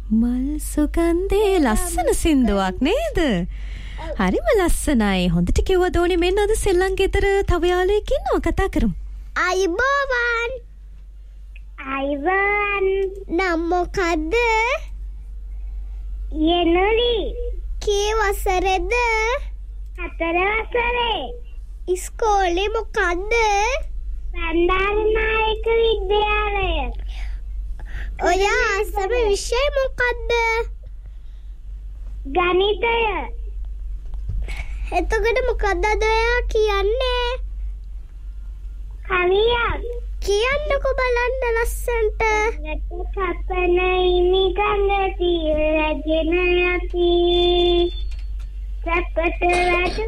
මල් සුගන්ධේ ලස්සන සින්දුවක් නේද? හරිම ලස්සනයි. හොඳට කිව්වා දෝනි. මෙන්න අද සෙල්ලම් ගෙදර තව යාළුවෙක් ඉන්නවා කතා කරමු. අයිබෝවන්. අයිබෝවන්. නම් මොකද්ද? යෙනොලි. කී වසරේද? 4 වසරේ. ඉස්කෝලේ මොකද්ද? බණ්ඩාරනායක විද්‍යාලය. ඔයා අසම විෂය මොකද්ද? ගණිතය. එතකොට මොකද්ද ඔයා කියන්නේ? කවියක්. කියන්නකෝ බලන්න ලස්සන්ට. කපන ඉනිගඟ තිර රජන යති. සපට රජු